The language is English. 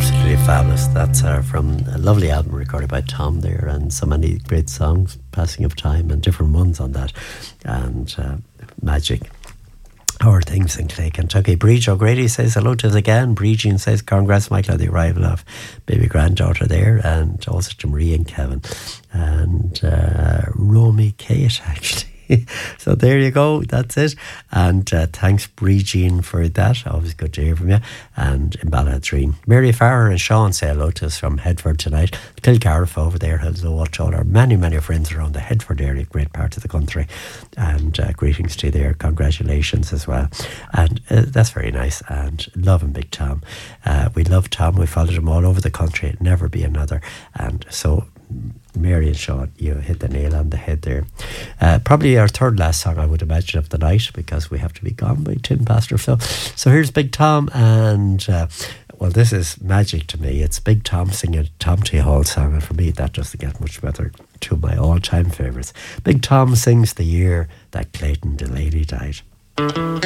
Absolutely fabulous. That's from a lovely album recorded by Tom there, and so many great songs, Passing of Time, and different ones on that, and Magic. Our things in Clay, Kentucky. Breach O'Grady says hello to us again. Breaching says congrats, Michael, on the arrival of baby granddaughter there, and also to Marie and Kevin, and Romy Kate actually. So there you go, that's it. And thanks Breegeen for that, always good to hear from you. And in Balladreen, Mary Farrer and Sean say hello to us from Headford tonight. Kilcariff over there, hello, watch all our many friends around the Headford area, great part of the country, and greetings to you there, congratulations as well. And that's very nice, and loving Big Tom. We love Tom, we followed him all over the country, never be another. And so Mary and Sean, you hit the nail on the head there. Probably our third last song, I would imagine, of the night, because we have to be gone by 10:00 so here's Big Tom, and well, this is magic to me. It's Big Tom singing Tom T. Hall song, and for me that doesn't get much better. Two of my all-time favourites. Big Tom sings the year that Clayton Delaney died.